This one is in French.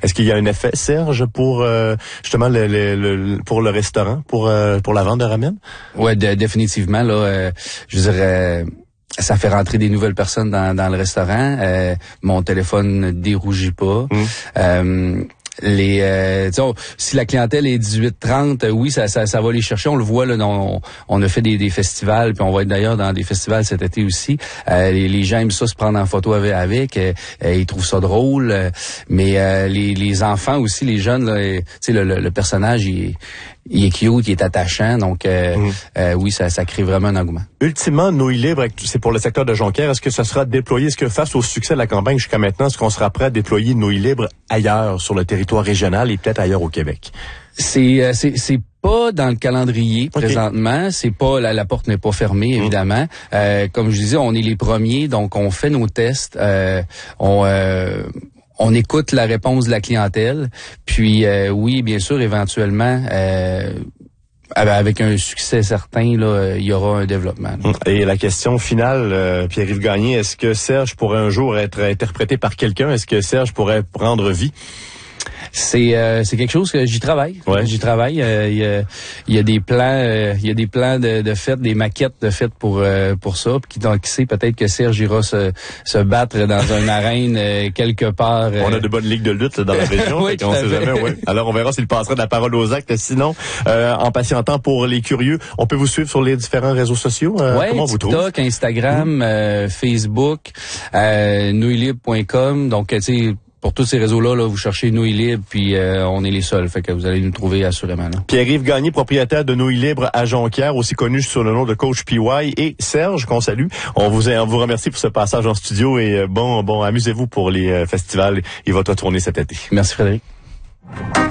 Est-ce qu'il y a un effet, Serge, pour justement pour le restaurant, pour la vente de ramen? Ouais, définitivement là. Je dirais. Ça fait rentrer des nouvelles personnes dans le restaurant. Mon téléphone ne dérougit pas. Disons, si la clientèle est 18-30, oui, ça va les chercher. On le voit là, on a fait des festivals, puis on va être d'ailleurs dans des festivals cet été aussi. Les gens aiment ça se prendre en photo avec. Ils trouvent ça drôle. Mais les enfants aussi, les jeunes, là, le personnage, il est cute, il est attachant. Donc oui, ça crée vraiment un engouement. Ultimement, Nouilles Libres, c'est pour le secteur de Jonquière. Est-ce que ça sera déployé? Est-ce que face au succès de la campagne jusqu'à maintenant, est-ce qu'on sera prêt à déployer Nouilles Libres ailleurs, sur le territoire régional et peut-être ailleurs au Québec? C'est pas dans le calendrier présentement. C'est pas la porte n'est pas fermée évidemment. Comme je disais, on est les premiers, donc on fait nos tests. On écoute la réponse de la clientèle. Puis oui, bien sûr, éventuellement. Avec un succès certain, là, il y aura un développement. Et la question finale, Pierre-Yves Gagné, est-ce que Serge pourrait un jour être interprété par quelqu'un? Est-ce que Serge pourrait prendre vie? C'est quelque chose que j'y travaille. Ouais. J'y travaille. Il y a des plans, de fête, des maquettes de fête pour ça. Puis qui sait, peut-être que Serge ira se battre dans une arène quelque part. On a de bonnes ligues de lutte là, dans la région. Oui, on sait jamais. Ouais. Alors on verra s'il passera de la parole aux actes. Sinon, en patientant pour les curieux, on peut vous suivre sur les différents réseaux sociaux. Comment vous trouvez? TikTok, Instagram, Facebook, nouilleslibre.com. Donc tu sais. Pour tous ces réseaux-là, là, vous cherchez Nouilles Libres, puis on est les seuls. Fait que vous allez nous trouver assurément. Là. Pierre-Yves Gagné, propriétaire de Nouilles Libres à Jonquière, aussi connu sous le nom de Coach PY, et Serge, qu'on salue. On vous remercie pour ce passage en studio et bon, amusez-vous pour les festivals et votre tournée cet été. Merci Frédéric.